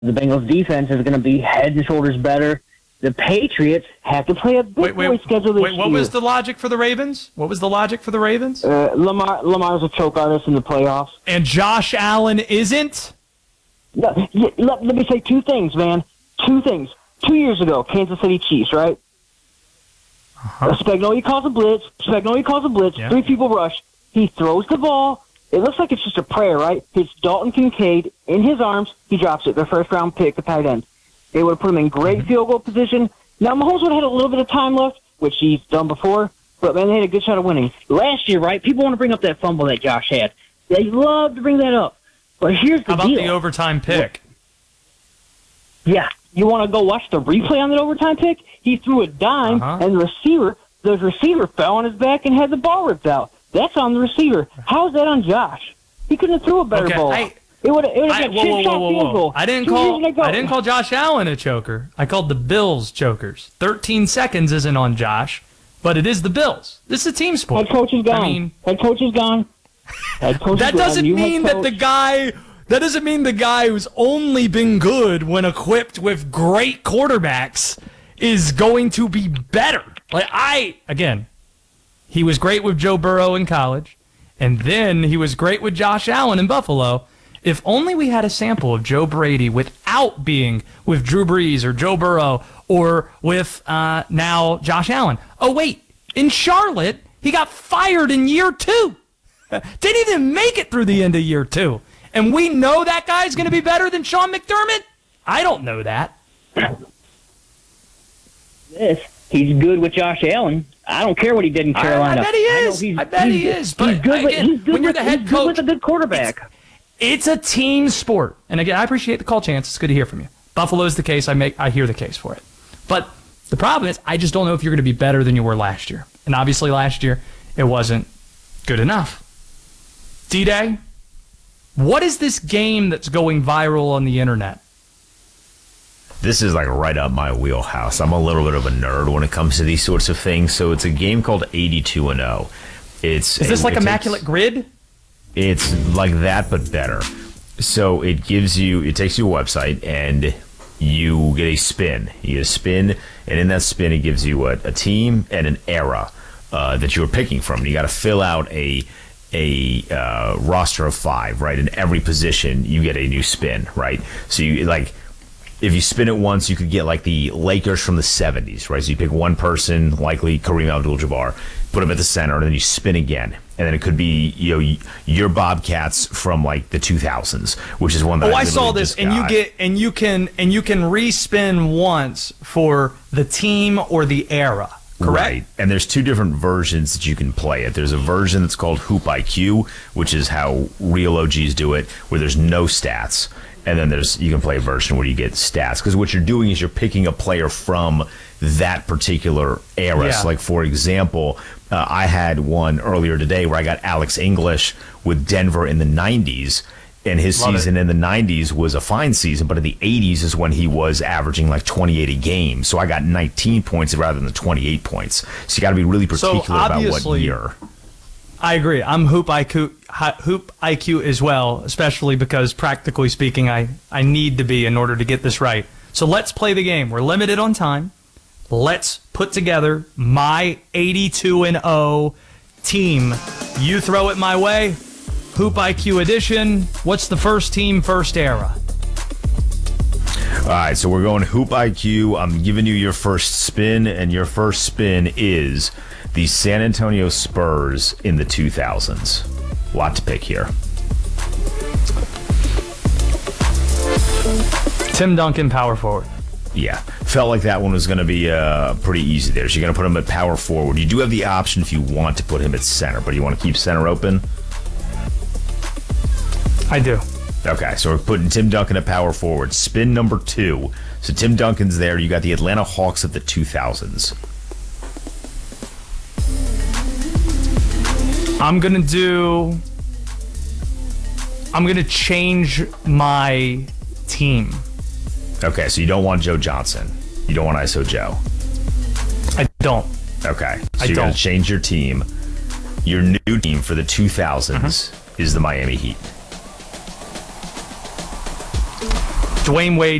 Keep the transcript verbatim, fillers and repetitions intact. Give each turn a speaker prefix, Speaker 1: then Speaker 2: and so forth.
Speaker 1: The Bengals defense is going to be head and shoulders better. The Patriots have to play a big
Speaker 2: wait,
Speaker 1: boy
Speaker 2: wait,
Speaker 1: schedule this
Speaker 2: wait, what
Speaker 1: year.
Speaker 2: was the logic for the Ravens? What was the logic for the Ravens?
Speaker 1: Uh, Lamar Lamar's a choke artist in the playoffs.
Speaker 2: And Josh Allen isn't?
Speaker 1: No, yeah, let, let me say two things, man. Two things. Two years ago, Kansas City Chiefs, right? Uh-huh. Spagnuolo calls a blitz. Spagnuolo calls a blitz. Yeah. Three people rush. He throws the ball. It looks like it's just a prayer, right? Hits Dalton Kincaid in his arms. He drops it. Their first-round pick, the tight end. They would have put him in great mm-hmm. field goal position. Now, Mahomes would have had a little bit of time left, which he's done before, but, man, they had a good shot of winning. Last year, right, people want to bring up that fumble that Josh had. They love to bring that up. But here's the
Speaker 2: How about
Speaker 1: deal.
Speaker 2: the overtime pick?
Speaker 1: Yeah. You want to go watch the replay on that overtime pick? He threw a dime,
Speaker 2: uh-huh.
Speaker 1: and the receiver, the receiver fell on his back and had the ball ripped out. That's on the receiver. How is that on Josh? He couldn't have threw a better
Speaker 2: okay,
Speaker 1: ball.
Speaker 2: I,
Speaker 1: it would have been a
Speaker 2: whoa,
Speaker 1: chip
Speaker 2: whoa,
Speaker 1: shot
Speaker 2: whoa,
Speaker 1: field
Speaker 2: whoa.
Speaker 1: goal.
Speaker 2: I didn't
Speaker 1: Two
Speaker 2: call.
Speaker 1: years ago.
Speaker 2: I didn't call Josh Allen a choker. I called the Bills chokers. Thirteen seconds isn't on Josh, but it is the Bills. This is a team sport.
Speaker 1: Head coach is gone.
Speaker 2: I mean,
Speaker 1: head coach is gone. Head coach
Speaker 2: that
Speaker 1: is
Speaker 2: doesn't
Speaker 1: gone.
Speaker 2: mean that the guy. That doesn't mean the guy who's only been good when equipped with great quarterbacks is going to be better. Like I again, he was great with Joe Burrow in college, and then he was great with Josh Allen in Buffalo. If only we had a sample of Joe Brady without being with Drew Brees or Joe Burrow or with uh, now Josh Allen. Oh, wait. In Charlotte, he got fired in year two. Didn't even make it through the end of year two. And we know that guy's going to be better than Sean McDermott? I don't know that.
Speaker 1: This, he's good with Josh Allen. I don't care what he did in Carolina.
Speaker 2: I, I bet he is. I, I bet he is. But
Speaker 1: he's good,
Speaker 2: again,
Speaker 1: with, he's good
Speaker 2: when you're
Speaker 1: with,
Speaker 2: the head
Speaker 1: he's
Speaker 2: coach,
Speaker 1: good with a good quarterback.
Speaker 2: It's, it's a team sport. And again, I appreciate the call, Chance. It's good to hear from you. Buffalo's the case. I make. I hear the case for it. But the problem is, I just don't know if you're going to be better than you were last year. And obviously last year, it wasn't good enough. D-Day, what is this game that's going viral on the internet?
Speaker 3: This is like right up my wheelhouse. I'm a little bit of a nerd when it comes to these sorts of things. So it's a game called eighty-two and oh. It's
Speaker 2: Is this
Speaker 3: it,
Speaker 2: like
Speaker 3: it
Speaker 2: Immaculate
Speaker 3: takes,
Speaker 2: Grid?
Speaker 3: It's like that, but better. So it gives you, it takes you a website and you get a spin. You get a spin, and in that spin, it gives you a, a team and an era uh, that you're picking from. And you got to fill out a a uh, roster of five, right? In every position, you get a new spin, right? So you like, if you spin it once, you could get like the Lakers from the seventies, right? So you pick one person, likely Kareem Abdul-Jabbar, put him at the center, and then you spin again. And then it could be, you know, your Bobcats from like the two thousands, which is one that
Speaker 2: oh,
Speaker 3: I,
Speaker 2: I saw this, and you get and you can and you can respin once for the team or the era. Correct.
Speaker 3: Right. And there's two different versions that you can play it. There's a version that's called Hoop I Q, which is how real O Gs do it, where there's no stats. And then there's you can play a version where you get stats. Because what you're doing is you're picking a player from that particular era.
Speaker 2: Yeah.
Speaker 3: So like, for example, uh, I had one earlier today where I got Alex English with Denver in the nineties. And his
Speaker 2: Love
Speaker 3: season
Speaker 2: it.
Speaker 3: in the nineties was a fine season, but in the eighties is when he was averaging like twenty-eight a game. So I got nineteen points rather than the twenty-eight points. So you got to be really particular
Speaker 2: so
Speaker 3: about what year.
Speaker 2: I agree. I'm Hoop I Q, Hoop I Q as well, especially because practically speaking, I, I need to be in order to get this right. So let's play the game. We're limited on time. Let's put together my eighty-two and oh team. You throw it my way. Hoop I Q edition. What's the first team, first era?
Speaker 3: All right, so we're going Hoop I Q. I'm giving you your first spin, and your first spin is the San Antonio Spurs in the two thousands. Lot to pick here.
Speaker 2: Tim Duncan, power forward.
Speaker 3: Yeah, felt like that one was going to be uh, pretty easy there. So you're going to put him at power forward. You do have the option if you want to put him at center, but you want to keep center open?
Speaker 2: I do.
Speaker 3: Okay, so we're putting Tim Duncan at power forward. Spin number two. So Tim Duncan's there. You got the Atlanta Hawks of the two thousands.
Speaker 2: I'm going to do... I'm going to change my team.
Speaker 3: Okay, so you don't want Joe Johnson. You don't want I S O Joe.
Speaker 2: I don't.
Speaker 3: Okay, so
Speaker 2: I
Speaker 3: you're going
Speaker 2: don't.
Speaker 3: to change your team. Your new team for the two thousands
Speaker 2: Uh-huh.
Speaker 3: is the Miami Heat.
Speaker 2: Do Dwayne Wade